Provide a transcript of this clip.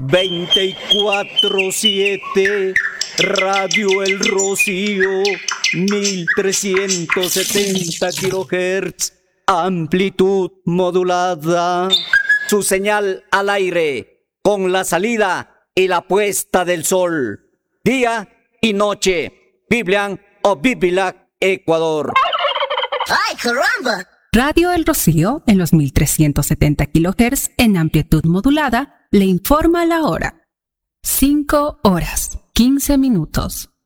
24/7, Radio El Rocío, 1370 kHz, amplitud modulada. Su señal al aire, con la salida y la puesta del sol, día y noche. Biblian o Bibilac, Ecuador. ¡Ay, caramba! Radio El Rocío, en los 1370 kHz en amplitud modulada, le informa la hora. 5 horas, 15 minutos.